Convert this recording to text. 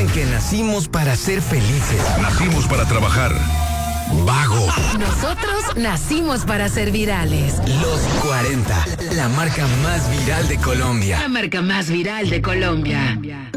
que nacimos para ser felices. Nacimos para trabajar. Vago. Nosotros nacimos para ser virales. Los 40, la marca más viral de Colombia. La marca más viral de Colombia.